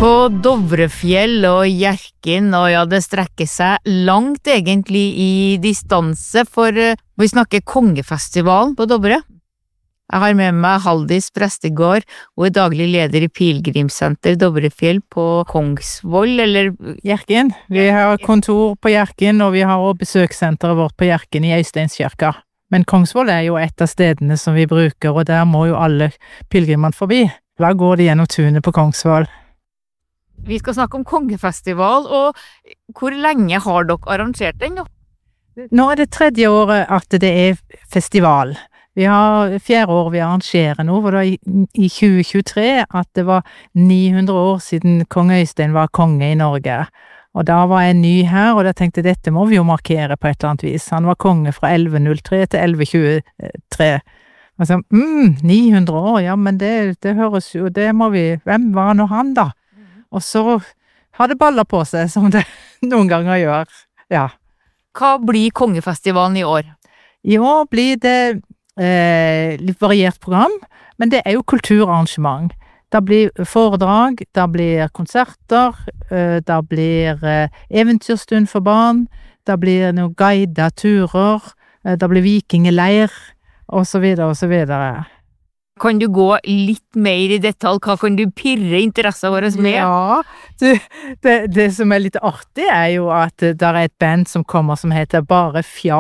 På Dovrefjell og Hjerkinn, og ja, det strekker seg langt egentlig i distanse, for vi snakker kongefestivalen på Dovre. Jeg har med meg Haldis Prestegård, og er daglig leder i Pilgrimssenter Dovrefjell på Kongsvoll, eller Hjerkinn. Vi har kontor på Hjerkinn, og vi har også besøkssenteret vårt på Hjerkinn i Øysteinskirka. Men Kongsvoll er jo et av stedene som vi bruker, og der må jo alle pilgrimene forbi. Da går de gjennom tunet på Kongsvoll. Vi skal snakke om kongefestival, og hvor lenge har dere arrangert den nå? Nå er det 3. året at det er festival. Vi har 4. år vi arrangerer nå, for det var i 2023 at det var 900 år siden kong Øystein var konge i Norge. Og da var jeg ny her, og da tenkte jeg dette må vi jo markere på et eller annet vis. Han var konge fra 1103 til 1123. Og så, 900 år, ja, men det høres jo, det må vi, hvem var nå han da? Og så har det baller på seg, som det noen ganger gjør, ja. Hva blir kongefestivalen i år? I år blir det litt variert program, men det er jo kulturarrangement. Det blir foredrag, det blir konserter, det blir eventyrstund for barn, det blir noen guidede turer, det blir vikingeleir, og så videre, og så videre. Kan du gå litt mer i detalj? Hva kan du pirre interessen våre med? Ja, det som er litt artig er jo at det er et band som kommer som heter Bare Fjall.